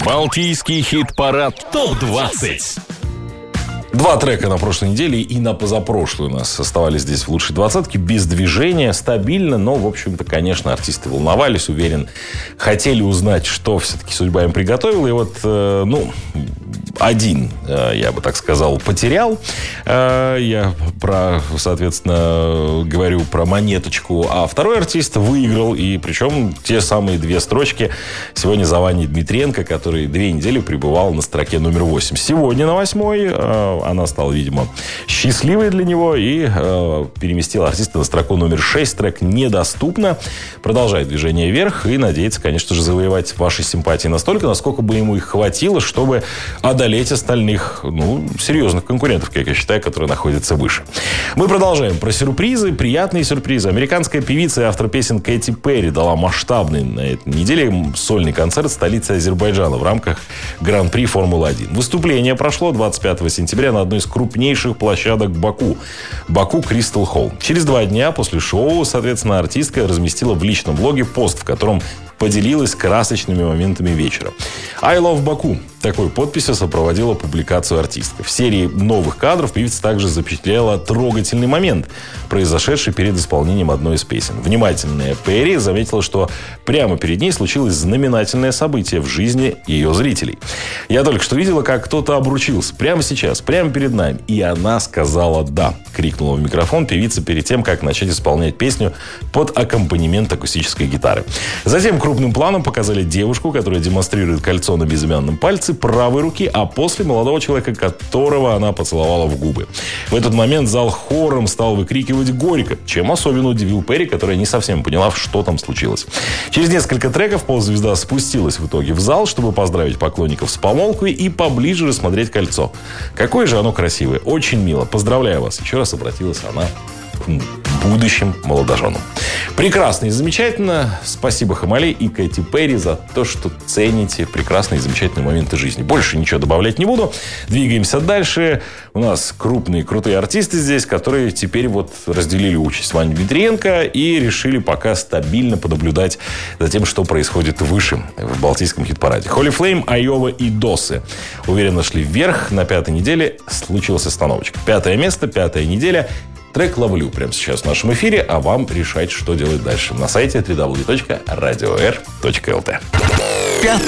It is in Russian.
Балтийский хит-парад ТОП-20. Два трека на прошлой неделе и на позапрошлую у нас оставались здесь в лучшей двадцатке. Без движения, стабильно, но, в общем-то, конечно, артисты волновались, уверен, хотели узнать, что все-таки судьба им приготовила. И вот, один, я бы так сказал, потерял. Я соответственно, говорю про монеточку. А второй артист выиграл. И причем те самые две строчки сегодня за Ваней Дмитриенко, который 2 недели пребывал на строке номер 8. Сегодня на 8-й она стала, видимо, счастливой для него и переместила артиста на строку номер 6. Трек «Недоступно». Продолжает движение вверх и надеется, конечно же, завоевать ваши симпатии настолько, насколько бы ему их хватило, чтобы одолеть остальных, серьезных конкурентов, как я считаю, которые находятся выше. Мы продолжаем про сюрпризы, приятные сюрпризы. Американская певица и автор песен Кэти Перри дала масштабный на этой неделе сольный концерт в столице Азербайджана в рамках Гран-при Формулы-1. Выступление прошло 25 сентября на одной из крупнейших площадок Баку Кристал Холл. Через 2 дня после шоу, соответственно, артистка разместила в личном блоге пост, в котором поделилась красочными моментами вечера. «I love Baku». Такой подписью сопроводила публикацию артистка. В серии новых кадров певица также запечатлела трогательный момент, произошедший перед исполнением одной из песен. Внимательная Перри заметила, что прямо перед ней случилось знаменательное событие в жизни ее зрителей. «Я только что видела, как кто-то обручился. Прямо сейчас, прямо перед нами. И она сказала «да», — крикнула в микрофон певица перед тем, как начать исполнять песню под аккомпанемент акустической гитары. Затем крупным планом показали девушку, которая демонстрирует кольцо на безымянном пальце правой руки, а после молодого человека, которого она поцеловала в губы. В этот момент зал хором стал выкрикивать «Горько», чем особенно удивил Перри, которая не совсем поняла, что там случилось. Через несколько треков поп-звезда спустилась в итоге в зал, чтобы поздравить поклонников с помолвкой и поближе рассмотреть кольцо. Какое же оно красивое, очень мило. Поздравляю вас. Еще раз обратилась она к будущим молодоженам. Прекрасно и замечательно. Спасибо Хамали и Кэти Перри за то, что цените прекрасные и замечательные моменты жизни. Больше ничего добавлять не буду. Двигаемся дальше. У нас крупные, крутые артисты здесь, которые теперь разделили участь Вани Дмитриенко и решили пока стабильно понаблюдать за тем, что происходит выше в Балтийском хит-параде. Holy Flame, Айова и Досы уверенно шли вверх. На 5-й неделе случилась остановочка. 5-е место, 5-я неделя. Трек «Ловлю» прямо сейчас в нашем эфире, а вам решать, что делать дальше. На сайте www.radio.r.lt.